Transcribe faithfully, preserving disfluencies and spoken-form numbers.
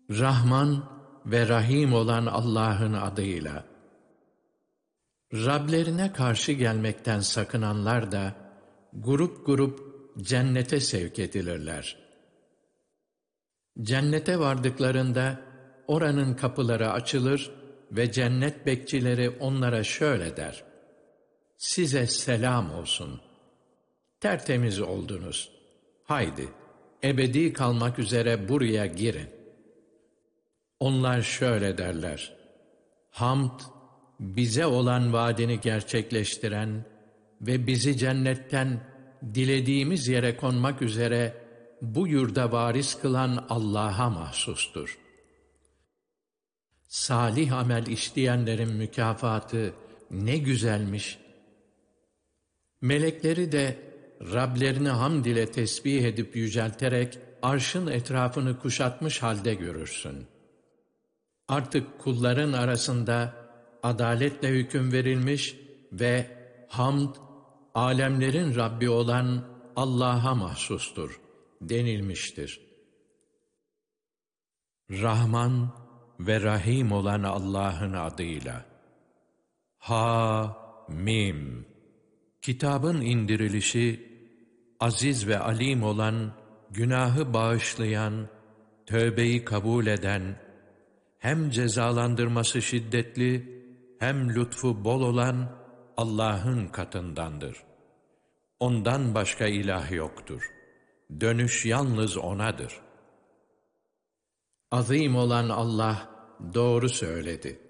Rahman ve Rahim olan Allah'ın adıyla. Rablerine karşı gelmekten sakınanlar da grup grup cennete sevk edilirler. Cennete vardıklarında oranın kapıları açılır ve cennet bekçileri onlara şöyle der: size selam olsun. Tertemiz oldunuz. Haydi, ebedi kalmak üzere buraya girin. Onlar şöyle derler: hamd, bize olan vaadini gerçekleştiren ve bizi cennetten dilediğimiz yere konmak üzere bu yurda varis kılan Allah'a mahsustur. Salih amel işleyenlerin mükafatı ne güzelmiş. Melekleri de Rablerini hamd ile tesbih edip yücelterek arşın etrafını kuşatmış halde görürsün. Artık kulların arasında adaletle hüküm verilmiş ve hamd, alemlerin Rabbi olan Allah'a mahsustur denilmiştir. Rahman ve Rahim olan Allah'ın adıyla. Ha-Mim. Kitabın indirilişi, aziz ve alim olan, günahı bağışlayan, tövbeyi kabul eden, hem cezalandırması şiddetli, hem lütfu bol olan Allah'ın katındandır. Ondan başka ilah yoktur. Dönüş yalnız O'nadır. Azim olan Allah doğru söyledi.